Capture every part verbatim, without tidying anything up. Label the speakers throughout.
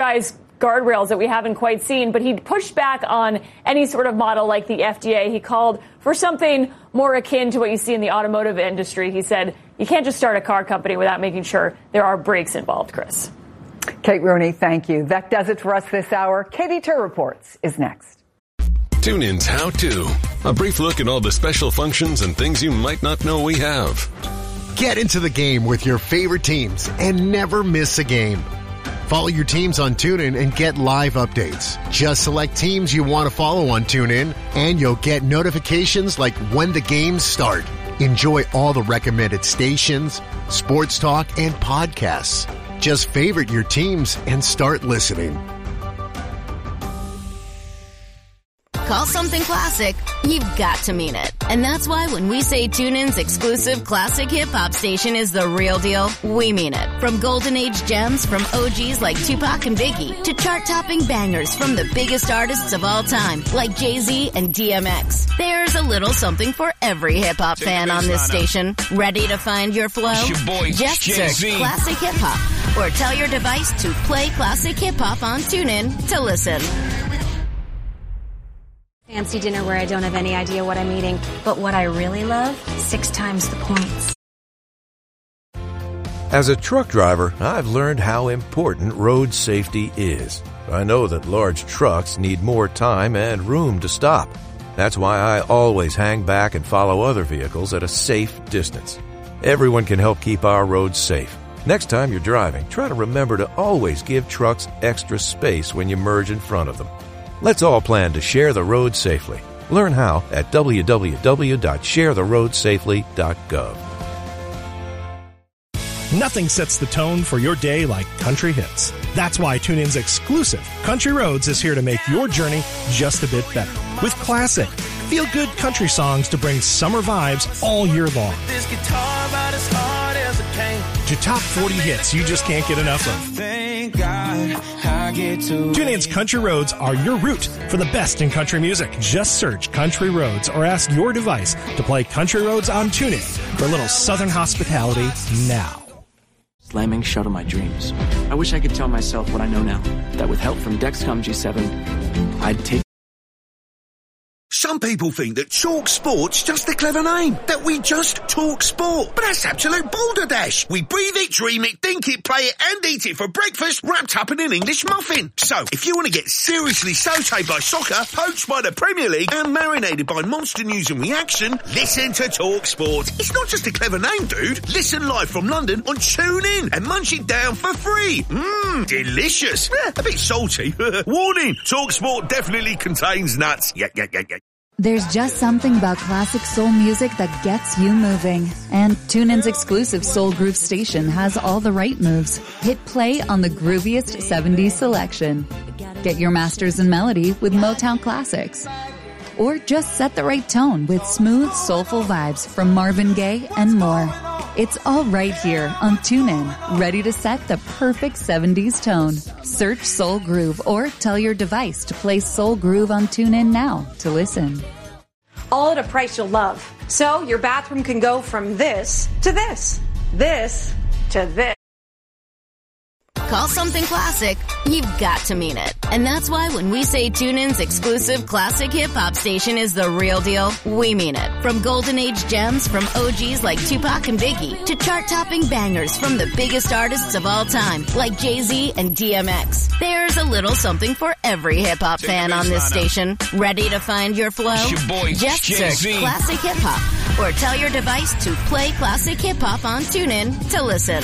Speaker 1: guys guardrails that we haven't quite seen, but he pushed back on any sort of model like the F D A. He called for something more akin to what you see in the automotive industry. He said you can't just start a car company without making sure there are brakes involved, Chris.
Speaker 2: Kate Rooney, thank you. That does it for us this hour. Katie Tur Reports is next.
Speaker 3: TuneIn's How To. A brief look at all the special functions and things you might not know we have.
Speaker 4: Get into the game with your favorite teams and never miss a game. Follow your teams on TuneIn and get live updates. Just select teams you want to follow on TuneIn, and you'll get notifications like when the games start. Enjoy all the recommended stations, sports talk, and podcasts. Just favorite your teams and start listening.
Speaker 5: Call something classic, you've got to mean it. And that's why when we say TuneIn's exclusive classic hip-hop station is the real deal, we mean it. From golden age gems from O Gs like Tupac and Biggie to chart-topping bangers from the biggest artists of all time like Jay-Z and D M X. There's a little something for every hip-hop fan on this station. Ready to find your flow?
Speaker 6: Your boy,
Speaker 5: Just
Speaker 6: Jay-Z.
Speaker 5: search classic hip-hop or tell your device to play classic hip-hop on TuneIn to listen.
Speaker 7: Fancy dinner where I don't have any idea what I'm eating. But what I really love, six times the points.
Speaker 8: As a truck driver, I've learned how important road safety is. I know that large trucks need more time and room to stop. That's why I always hang back and follow other vehicles at a safe distance. Everyone can help keep our roads safe. Next time you're driving, try to remember to always give trucks extra space when you merge in front of them. Let's all plan to share the road safely. Learn how at w w w dot share the road safely dot gov.
Speaker 9: Nothing sets the tone for your day like country hits. That's why TuneIn's exclusive Country Roads is here to make your journey just a bit better. With classic, feel-good country songs to bring summer vibes all year long.
Speaker 6: This guitar about as hard as a pain.
Speaker 9: To top forty hits you just can't get enough of.
Speaker 6: Thank God I get to
Speaker 9: TuneIn's Country Roads are your route for the best in country music. Just search Country Roads or ask your device to play Country Roads on TuneIn for a little Southern hospitality now.
Speaker 10: Slamming shut of my dreams. I wish I could tell myself what I know now. That with help from Dexcom G seven, I'd take...
Speaker 11: Some people think that Talk Sport's just a clever name, that we just talk sport. But that's absolute balderdash. We breathe it, dream it, think it, play it, and eat it for breakfast, wrapped up in an English muffin. So, if you want to get seriously sautéed by soccer, poached by the Premier League, and marinated by monster news and reaction, listen to Talk Sport. It's not just a clever name, dude. Listen live from London on TuneIn and munch it down for free. Mmm, delicious. Eh, a bit salty. Warning, Talk Sport definitely contains nuts. Yeah, yeah, yeah, yeah.
Speaker 12: There's just something about classic soul music that gets you moving. And TuneIn's exclusive Soul Groove station has all the right moves. Hit play on the grooviest seventies selection. Get your masters in melody with Motown classics. Or just set the right tone with smooth, soulful vibes from Marvin Gaye and more. It's all right here on TuneIn, ready to set the perfect seventies tone. Search Soul Groove or tell your device to play Soul Groove on TuneIn now to listen.
Speaker 13: All at a price you'll love. So your bathroom can go from this to this, this to this.
Speaker 5: Call something classic, you've got to mean it. And that's why when we say TuneIn's exclusive classic hip-hop station is the real deal, we mean it. From golden age gems from O Gs like Tupac and Biggie to chart-topping bangers from the biggest artists of all time like Jay-Z and D M X. There's a little something for every hip-hop fan on this station. Ready to find your flow?
Speaker 6: Your boy,
Speaker 5: Just
Speaker 6: Jay-Z.
Speaker 5: search classic hip-hop or tell your device to play classic hip-hop on TuneIn to listen.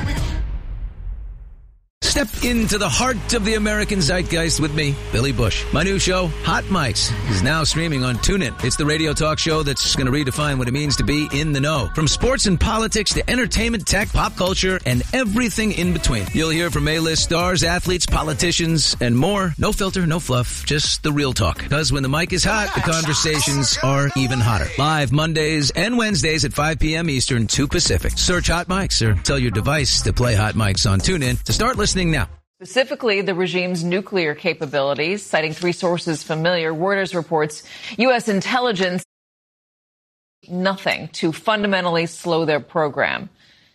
Speaker 14: Step into the heart of the American zeitgeist with me, Billy Bush. My new show, Hot Mics, is now streaming on TuneIn. It's the radio talk show that's going to redefine what it means to be in the know. From sports and politics to entertainment, tech, pop culture, and everything in between. You'll hear from A-list stars, athletes, politicians, and more. No filter, no fluff, just the real talk. Because when the mic is hot, the conversations are even hotter. Live Mondays and Wednesdays at five p.m. Eastern, two Pacific. Search Hot Mics or tell your device to play Hot Mics on TuneIn to start listening now.
Speaker 15: Specifically, the regime's nuclear capabilities, citing three sources familiar. Reuters reports U S intelligence nothing to fundamentally slow their program.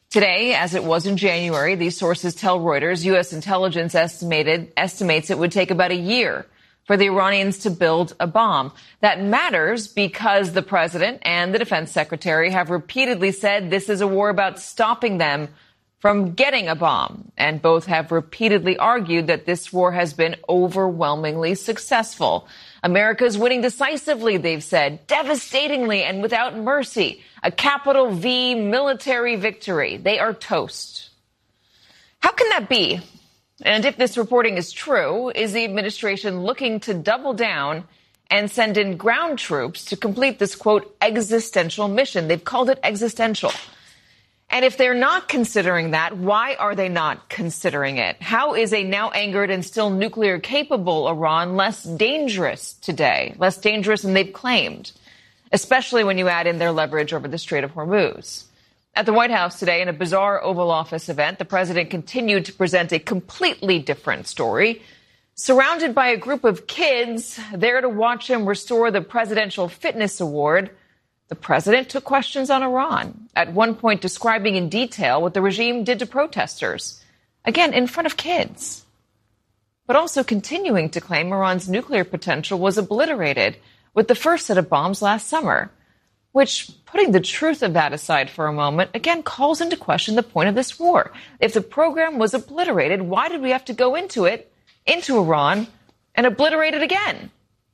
Speaker 15: Today, as it was in January, these sources tell Reuters U S intelligence estimated estimates it would take about a year for the Iranians to build a bomb. That matters because the president and the defense secretary have repeatedly said this is a war about stopping them from getting a bomb. And both have repeatedly argued that this war has been overwhelmingly successful. America's winning decisively, they've said, devastatingly and without mercy. A capital V military victory. They are toast. How can that be? And if this reporting is true, is the administration looking to double down and send in ground troops to complete this, quote, existential mission? They've called it existential. And if they're not considering that, why are they not considering it? How is a now angered and still nuclear capable Iran less dangerous today, less dangerous than they've claimed, especially when you add in their leverage over the Strait of Hormuz? At the White House today, in a bizarre Oval Office event, the president continued to present a completely different story, surrounded by a group of kids there to watch him restore the Presidential Fitness Award. The president took questions on Iran, at one point describing in detail what the regime did to protesters, again, in front of kids, but also continuing to claim Iran's nuclear potential was obliterated with the first set of bombs last summer, which, putting the truth of that aside for a moment, again calls into question the point of this war. If the program was obliterated, why did we have to go into it, into Iran, and obliterate it again?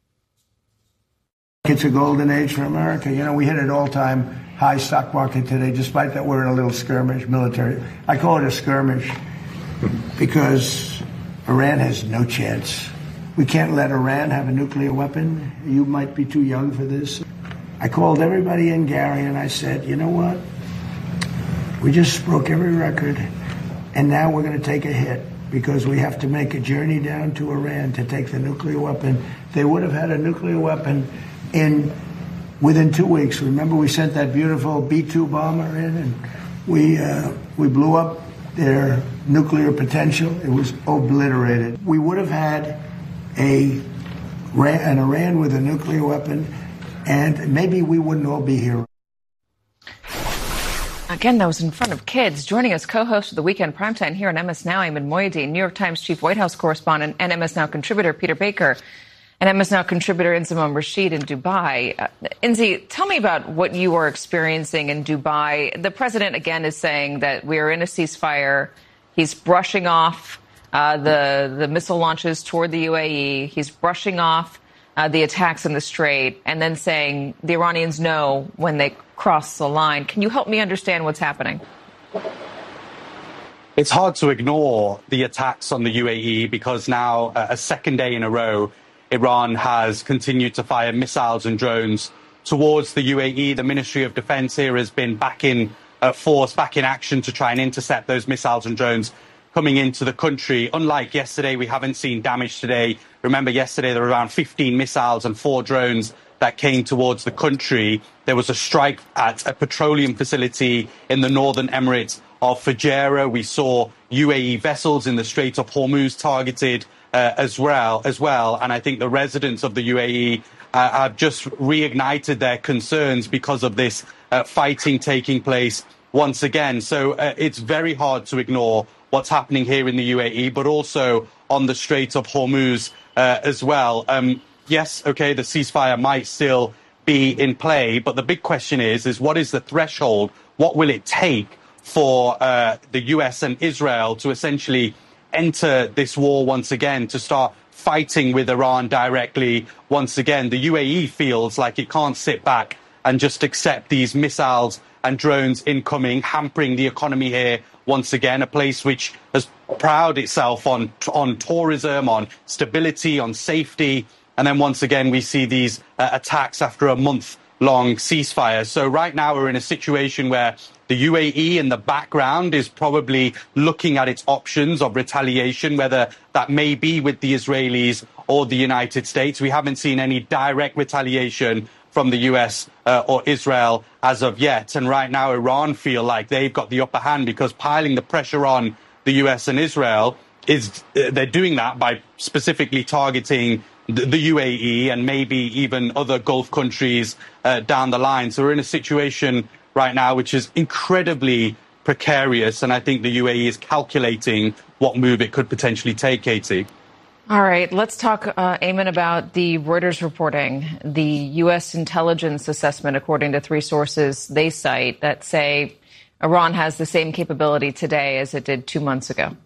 Speaker 16: It's a golden age for America. You know, we hit an all-time high stock market today, despite that we're in a little skirmish, military. I call it a skirmish because Iran has no chance. We can't let Iran have a nuclear weapon. You might be too young for this. I called everybody in, Gary, and I said, you know what? We just broke every record, and now we're going to take a hit because we have to make a journey down to Iran to take the nuclear weapon. They would have had a nuclear weapon in within two weeks. Remember, we sent that beautiful B two bomber in, and we uh, we blew up their nuclear potential. It was obliterated. We would have had a an Iran with a nuclear weapon, and maybe we wouldn't all be here.
Speaker 15: Again, that was in front of kids. Joining us, co-host of the Weekend Primetime here on M S Now, Ayman Mohyeldin, New York Times chief White House correspondent, and M S Now contributor Peter Baker, and M S Now contributor Inzamam Rashid in Dubai. Uh, Inzi, tell me about what you are experiencing in Dubai. The president, again, is saying that we are in a ceasefire. He's brushing off uh, the, the missile launches toward the U A E. He's brushing off uh, the attacks in the Strait, and then saying the Iranians know when they cross the line. Can you help me understand what's happening?
Speaker 17: It's hard to ignore the attacks on the U A E because now, uh, a second day in a row, Iran has continued to fire missiles and drones towards the U A E. The Ministry of Defense here has been back in uh, force, back in action to try and intercept those missiles and drones coming into the country. Unlike yesterday, we haven't seen damage today. Remember, yesterday there were around fifteen missiles and four drones that came towards the country. There was a strike at a petroleum facility in the northern Emirates of Fujairah. We saw U A E vessels in the Strait of Hormuz targeted Uh, as well, as well, and I think the residents of the U A E uh, have just reignited their concerns because of this uh, fighting taking place once again. So uh, it's very hard to ignore what's happening here in the U A E, but also on the Strait of Hormuz uh, as well. Um, yes, okay, the ceasefire might still be in play, but the big question is, is what is the threshold? What will it take for uh, the U S and Israel to essentially enter this war once again, to start fighting with Iran directly once again? The U A E feels like it can't sit back and just accept these missiles and drones incoming, hampering the economy here once again, a place which has prided itself on on tourism, on stability, on safety. And then once again, we see these uh, attacks after a month-long ceasefire. So right now we're in a situation where the U A E in the background is probably looking at its options of retaliation, whether that may be with the Israelis or the United States. We haven't seen any direct retaliation from the U S uh, or Israel as of yet. And right now, Iran feel like they've got the upper hand because piling the pressure on the U S and Israel is uh, they're doing that by specifically targeting the, the U A E and maybe even other Gulf countries uh, down the line. So we're in a situation right now which is incredibly precarious. And I think the U A E is calculating what move it could potentially take, Katie.
Speaker 15: All right, let's talk, uh, Eamon, about the Reuters reporting, the U S intelligence assessment, according to three sources they cite, that say Iran has the same capability today as it did two months ago.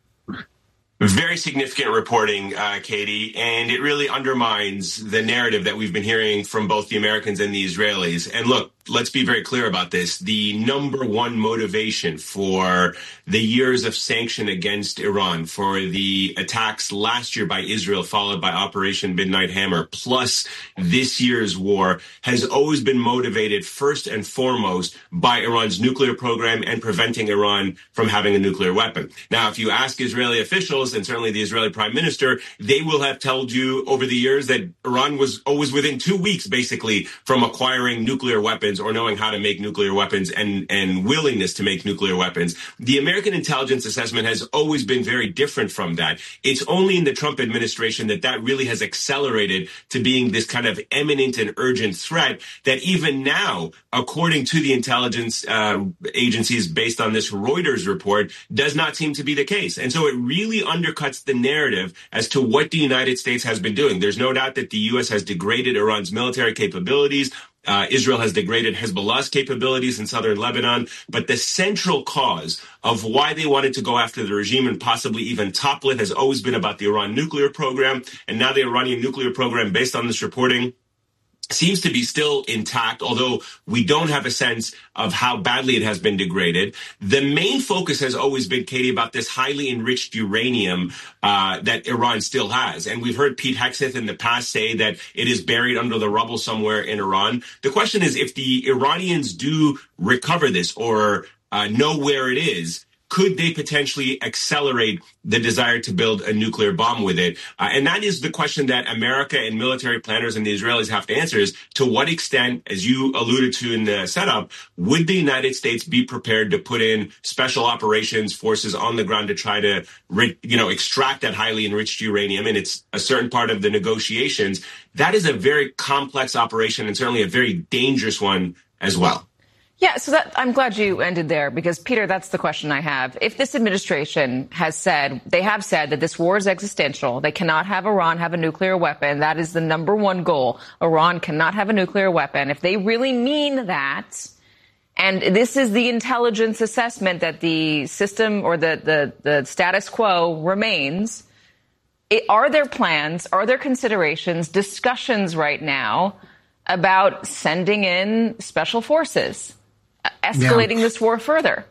Speaker 18: Very significant reporting, uh, Katie, and it really undermines the narrative that we've been hearing from both the Americans and the Israelis. And look, let's be very clear about this. The number one motivation for the years of sanction against Iran, for the attacks last year by Israel, followed by Operation Midnight Hammer, plus this year's war, has always been motivated first and foremost by Iran's nuclear program and preventing Iran from having a nuclear weapon. Now, if you ask Israeli officials, and certainly the Israeli prime minister, they will have told you over the years that Iran was always within two weeks, basically, from acquiring nuclear weapons or knowing how to make nuclear weapons and, and willingness to make nuclear weapons. The American intelligence assessment has always been very different from that. It's only in the Trump administration that that really has accelerated to being this kind of imminent and urgent threat that even now, according to the intelligence uh, agencies based on this Reuters report, does not seem to be the case. And so it really undercuts the narrative as to what the United States has been doing. There's no doubt that the U S has degraded Iran's military capabilities. Uh, Israel has degraded Hezbollah's capabilities in southern Lebanon. But the central cause of why they wanted to go after the regime and possibly even topple it has always been about the Iran nuclear program. And now the Iranian nuclear program, based on this reporting, seems to be still intact, although we don't have a sense of how badly it has been degraded. The main focus has always been, Katie, about this highly enriched uranium uh, that Iran still has. And we've heard Pete Hegseth in the past say that it is buried under the rubble somewhere in Iran. The question is, if the Iranians do recover this or uh, know where it is, could they potentially accelerate the desire to build a nuclear bomb with it? Uh, and that is the question that America and military planners and the Israelis have to answer, is to what extent, as you alluded to in the setup, would the United States be prepared to put in special operations forces on the ground to try to, you know, extract that highly enriched uranium? And it's a certain part of the negotiations. That is a very complex operation and certainly a very dangerous one as well.
Speaker 15: Yeah, so that, I'm glad you ended there because, Peter, that's the question I have. If this administration has said, they have said that this war is existential, they cannot have Iran have a nuclear weapon, that is the number one goal. Iran cannot have a nuclear weapon. If they really mean that, and this is the intelligence assessment that the system or the, the, the status quo remains, it, are there plans, are there considerations, discussions right now about sending in special forces? Escalating yeah. this war further?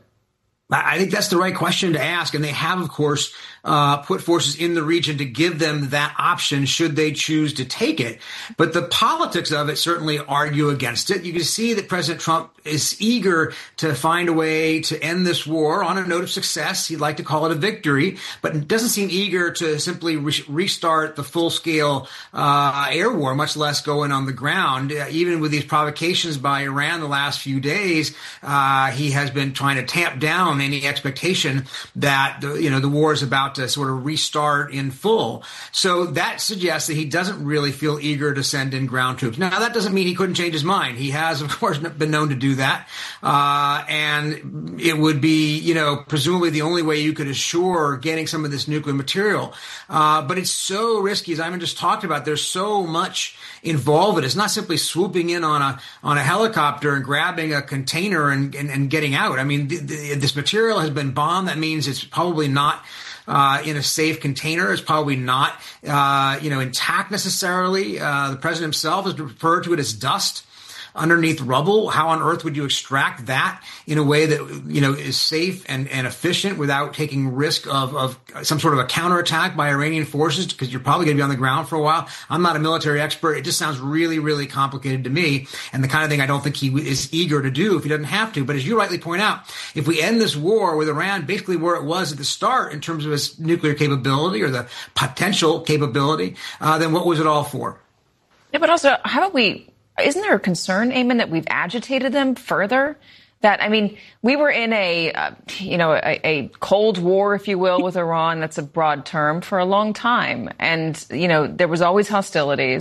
Speaker 19: I think that's the right question to ask. And they have, of course, uh, put forces in the region to give them that option should they choose to take it. But the politics of it certainly argue against it. You can see that President Trump is eager to find a way to end this war on a note of success. He'd like to call it a victory, but doesn't seem eager to simply re- restart the full-scale uh, air war, much less going on the ground. Uh, even with these provocations by Iran the last few days, uh, he has been trying to tamp down any expectation that the, you know the war is about to sort of restart in full. So that suggests that he doesn't really feel eager to send in ground troops. Now, that doesn't mean he couldn't change his mind. He has, of course, been known to do that. Uh, and it would be, you know, presumably the only way you could assure getting some of this nuclear material. Uh, but it's so risky, as Ivan just talked about. There's so much involved. It's not simply swooping in on a on a helicopter and grabbing a container and, and, and getting out. I mean, th- th- this material has been bombed. That means it's probably not Uh, in a safe container. It's probably not, uh, you know, intact necessarily. Uh, the president himself has referred to it as dust underneath rubble. How on earth would you extract that in a way that, you know, is safe and, and efficient without taking risk of, of some sort of a counterattack by Iranian forces? Because you're probably going to be on the ground for a while. I'm not a military expert. It just sounds really, really complicated to me, and the kind of thing I don't think he is eager to do if he doesn't have to. But as you rightly point out, if we end this war with Iran basically where it was at the start in terms of its nuclear capability or the potential capability, uh, then what was it all for?
Speaker 15: Yeah, but also, how about we... Isn't there a concern, Eamon, that we've agitated them further? That, I mean, we were in a, uh, you know, a, a Cold War, if you will, with Iran. That's a broad term, for a long time. And, you know, there was always hostilities.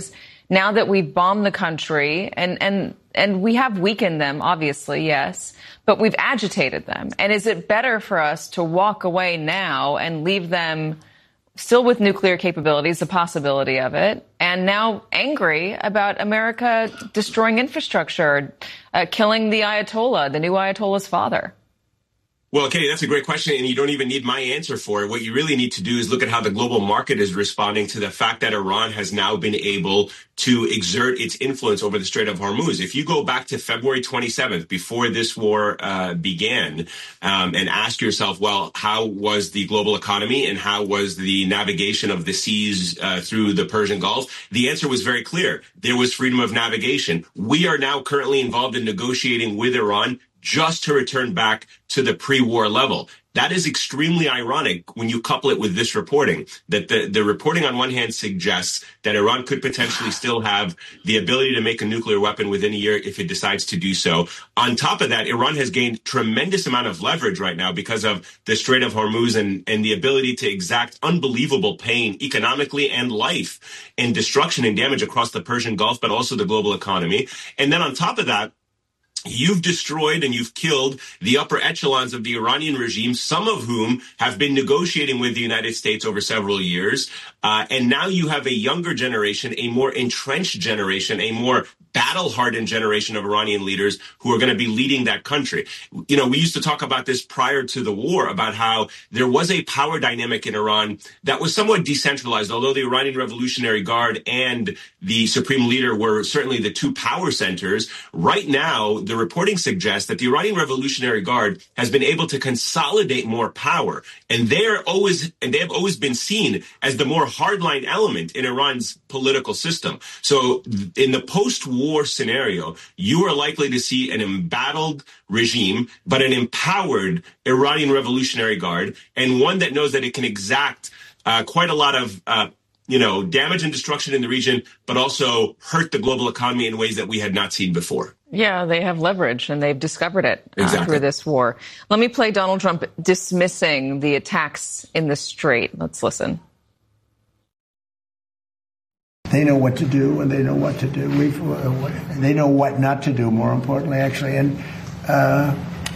Speaker 15: now that we've bombed the country and, and, and we have weakened them, obviously, yes, but we've agitated them. And is it better for us to walk away now and leave them still with nuclear capabilities, the possibility of it, and now angry about America destroying infrastructure, uh, killing the Ayatollah, the new Ayatollah's father?
Speaker 18: Well, Katie, that's a great question, and you don't even need my answer for it. What you really need to do is look at how the global market is responding to the fact that Iran has now been able to exert its influence over the Strait of Hormuz. If you go back to February twenty-seventh, before this war uh, began, um, and ask yourself, well, how was the global economy and how was the navigation of the seas uh, through the Persian Gulf? The answer was very clear. There was freedom of navigation. We are now currently involved in negotiating with Iran just to return back to the pre-war level. That is extremely ironic when you couple it with this reporting, that the, the reporting on one hand suggests that Iran could potentially still have the ability to make a nuclear weapon within a year if it decides to do so. On top of that, Iran has gained tremendous amount of leverage right now because of the Strait of Hormuz and, and the ability to exact unbelievable pain economically and life and destruction and damage across the Persian Gulf, but also the global economy. And then on top of that, you've destroyed and you've killed the upper echelons of the Iranian regime, some of whom have been negotiating with the United States over several years. Uh, and now you have a younger generation, a more entrenched generation, a more battle-hardened generation of Iranian leaders who are going to be leading that country. You know, we used to talk about this prior to the war, about how there was a power dynamic in Iran that was somewhat decentralized, although the Iranian Revolutionary Guard and the supreme leader were certainly the two power centers. Right now, the reporting suggests that the Iranian Revolutionary Guard has been able to consolidate more power, and they're always and they have always been seen as the more hardline element in Iran's political system. So in the post-war scenario, you are likely to see an embattled regime, but an empowered Iranian Revolutionary Guard, and one that knows that it can exact uh, quite a lot of uh, you know, damage and destruction in the region, but also hurt the global economy in ways that we had not seen before.
Speaker 15: Yeah, they have leverage, and they've discovered it uh,
Speaker 18: exactly.
Speaker 15: through this war. Let me play Donald Trump dismissing the attacks in the Strait. Let's listen.
Speaker 16: They know what to do, and they know what to do. We've, uh, they know what not to do, more importantly, actually. And, uh,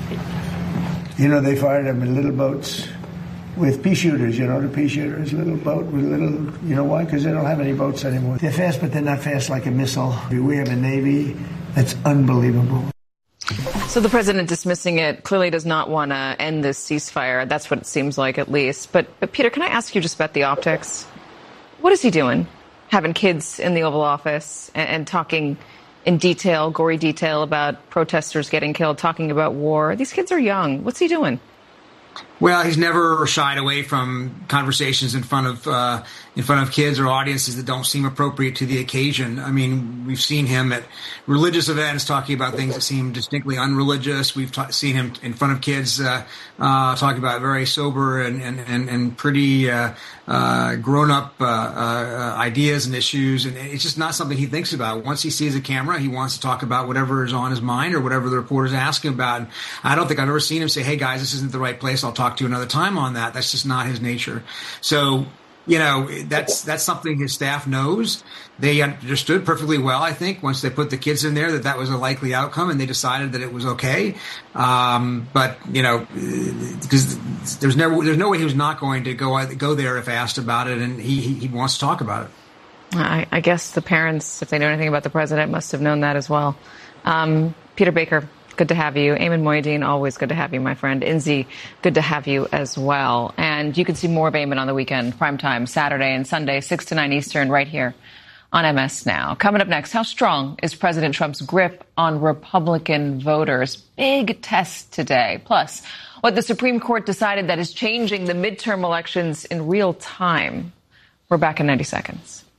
Speaker 16: you know, they fired them in little boats with pea shooters, you know, the pea shooters, little boat with little, you know why? Because they don't have any boats anymore. They're fast, but they're not fast like a missile. We have a Navy that's unbelievable.
Speaker 15: So the president dismissing it clearly does not want to end this ceasefire. That's what it seems like, at least. But, but Peter, can I ask you just about the optics? What is he doing? Having kids in the Oval Office and, and talking in detail, gory detail, about protesters getting killed, talking about war. These kids are young. What's he doing?
Speaker 19: Well, he's never shied away from conversations in front of uh, in front of kids or audiences that don't seem appropriate to the occasion. I mean, we've seen him at religious events talking about things that seem distinctly unreligious. We've ta- seen him in front of kids uh, uh, talking about very sober and and and, and pretty uh, uh, grown-up uh, uh, ideas and issues. And it's just not something he thinks about. Once he sees a camera, he wants to talk about whatever is on his mind or whatever the reporters ask him about. And I don't think I've ever seen him say, "Hey guys, this isn't the right place. I'll talk to you another time on that." That's just not his nature. So, you know, that's that's something his staff knows. They understood perfectly well, I think, once they put the kids in there, that that was a likely outcome, and they decided that it was okay. Um, but, you know, because there's never there's no way he was not going to go go there if asked about it, and he he wants to talk about it.
Speaker 15: I, I guess the parents, if they know anything about the president, must have known that as well. Um, Peter Baker, good to have you. Ayman Mohyeldin, always good to have you, my friend. Inzi, good to have you as well. And you can see more of Ayman on the weekend, primetime, Saturday and Sunday, six to nine Eastern, right here on M S Now. Coming up next, how strong is President Trump's grip on Republican voters? Big test today. Plus, what the Supreme Court decided that is changing the midterm elections in real time. We're back in ninety seconds.